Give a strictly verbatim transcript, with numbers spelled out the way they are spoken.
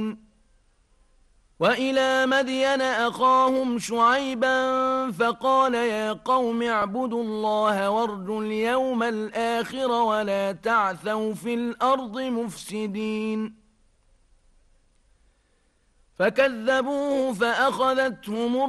يعلمون وإلى مدين أخاهم شعيبا فقال يا قوم اعبدوا الله وارجوا اليوم الآخر ولا تعثوا في الأرض مفسدين فكذبوه فأخذتهم